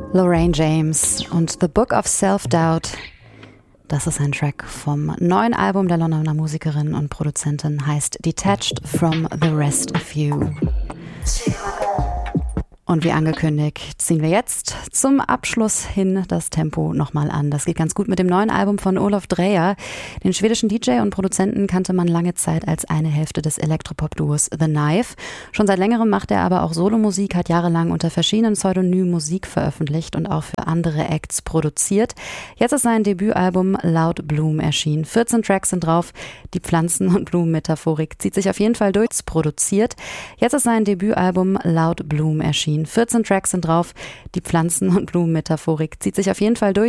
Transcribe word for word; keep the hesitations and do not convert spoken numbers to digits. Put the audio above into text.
Lorraine James und The Book of Self-Doubt. Das ist ein Track vom neuen Album der Londoner Musikerin und Produzentin, heißt Detached from the Rest of You. Und wie angekündigt, ziehen wir jetzt zum Abschluss hin das Tempo nochmal an. Das geht ganz gut mit dem neuen Album von Olof Dreyer. Den schwedischen D J und Produzenten kannte man lange Zeit als eine Hälfte des Elektropop-Duos The Knife. Schon seit längerem macht er aber auch Solomusik, hat jahrelang unter verschiedenen Pseudonymen Musik veröffentlicht und auch für andere Acts produziert. Jetzt ist sein Debütalbum Loud Bloom erschienen. vierzehn Tracks sind drauf. Die Pflanzen- und Blumenmetaphorik zieht sich auf jeden Fall durch. Produziert. Jetzt ist sein Debütalbum Loud Bloom erschienen. vierzehn Tracks sind drauf. Die Pflanzen- und Blumenmetaphorik zieht sich auf jeden Fall durch.